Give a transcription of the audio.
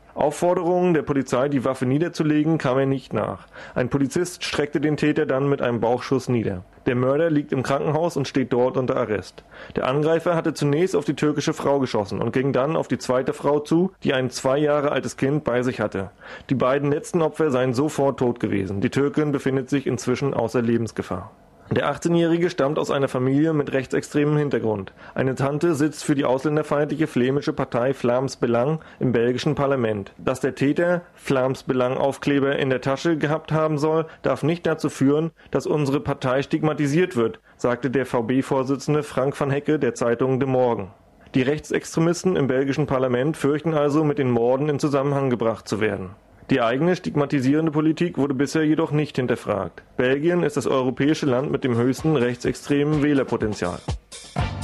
Aufforderungen der Polizei, die Waffe niederzulegen, kam er nicht nach. Ein Polizist streckte den Täter dann mit einem Bauchschuss nieder. Der Mörder liegt im Krankenhaus und steht dort unter Arrest. Der Angreifer hatte zunächst auf die türkische Frau geschossen und ging dann auf die zweite Frau zu, die ein 2 Jahre altes Kind bei sich hatte. Die beiden letzten Opfer seien sofort tot gewesen. Die Türkin befindet sich inzwischen außer Lebensgefahr. Der 18-Jährige stammt aus einer Familie mit rechtsextremem Hintergrund. Eine Tante sitzt für die ausländerfeindliche flämische Partei Vlaams Belang im belgischen Parlament. Dass der Täter Vlaams Belang Aufkleber in der Tasche gehabt haben soll, darf nicht dazu führen, dass unsere Partei stigmatisiert wird, sagte der VB-Vorsitzende Frank van Hecke der Zeitung De Morgen. Die Rechtsextremisten im belgischen Parlament fürchten also, mit den Morden in Zusammenhang gebracht zu werden. Die eigene stigmatisierende Politik wurde bisher jedoch nicht hinterfragt. Belgien ist das europäische Land mit dem höchsten rechtsextremen Wählerpotenzial.